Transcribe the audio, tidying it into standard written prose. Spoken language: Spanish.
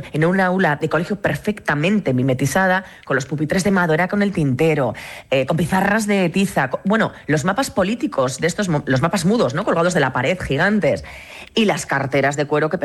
en un aula de colegio perfectamente mimetizada, con los pupitres de madera, con el tintero, con pizarras de tiza, bueno, los mapas políticos de estos, los mapas mudos, ¿no?, colgados de la pared, gigantes, y las carteras de cuero que